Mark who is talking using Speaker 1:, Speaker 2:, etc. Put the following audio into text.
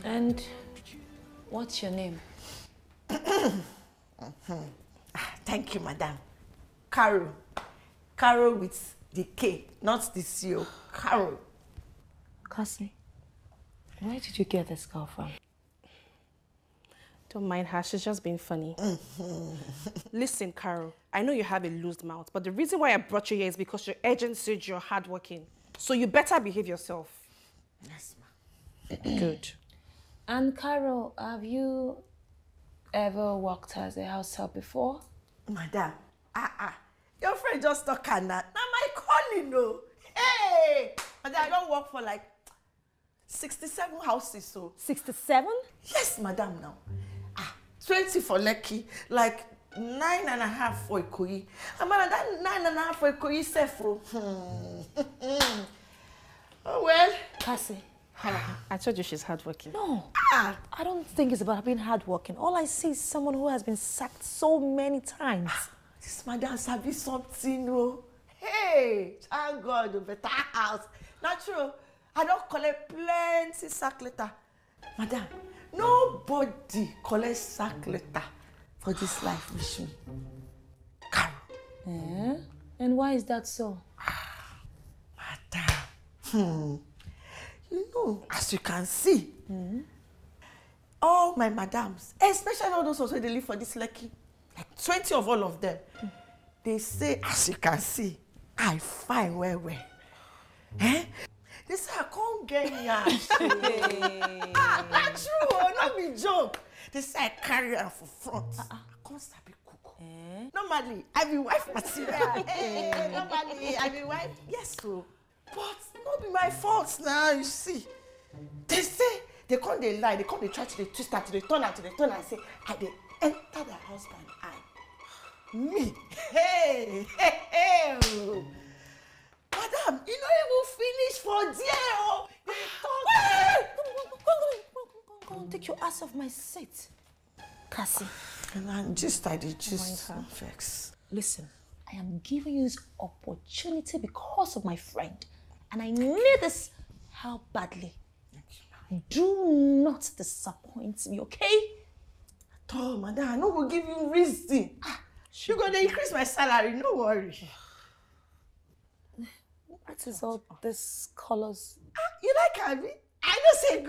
Speaker 1: And what's your name?
Speaker 2: Thank you, madam. Carol. Carol with the K, not the C-O. Carol.
Speaker 1: Cassie, where did you get this girl from?
Speaker 3: Don't mind her, she's just being funny. Listen, Carol, I know you have a loose mouth, but the reason why I brought you here is because your agent said you're hardworking. So you better behave yourself.
Speaker 2: Yes, ma'am.
Speaker 3: Good.
Speaker 1: And Carol, have you ever worked as a house help before?
Speaker 2: Madam, your friend just talk and that. Now my calling, no. Hey! Madam, I don't work for like 67 houses, so.
Speaker 3: 67?
Speaker 2: Yes, madam, now. 20 for Lekki, like 9.5 for Ikoyi. And madam, that 9.5 for Ikoyi, Sefo. Oh, well.
Speaker 1: Cassie.
Speaker 3: I told you she's hardworking.
Speaker 1: No, I don't think it's about being hardworking. All I see is someone who has been sacked so many times.
Speaker 2: This madam sabi something, no. Hey, thank God, a better house. Not true. I don't collect plenty sack letter. Madam, nobody collects sack letter for this life with me. Carol.
Speaker 1: Yeah? And why is that so?
Speaker 2: Madam, you know, as you can see, all my madams, especially all those who they live for this Lekki, like 20 of all of them, they say, as you can see, I fine well. Eh? They say I can't get yash. That's true, not be joke. They say I carry her for front. I can't sabi cook. Normally, I be wife material. Normally, I be wife. Yes, so. But not be my fault now, you see. They say, they come they lie, they come they try to they twist her, to they turn her, and say, I they enter their husband eye. Me. Hey. Madam, you know you will finish for there. Oh.
Speaker 1: Go on, take your ass off my seat. Cassie.
Speaker 2: And I'm just, I did just vex.
Speaker 1: Listen, I am giving you this opportunity because of my friend. And I need this how badly. Do not disappoint me, okay?
Speaker 2: Oh, madam, I no go give you reason. You gonna increase my salary, no worry.
Speaker 1: What is all this colors?
Speaker 2: You like Abby? I know say